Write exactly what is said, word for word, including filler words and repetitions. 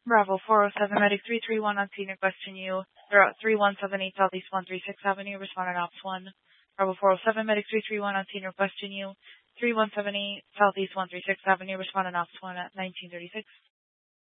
Bravo four oh seven Medic three three one on scene requesting you. They're at three one seven eight Southeast one three six Avenue, responding ops one. Bravo four oh seven Medic three three one on scene requesting you. three one seven eight Southeast one three six Avenue, responding ops one at nineteen thirty-six.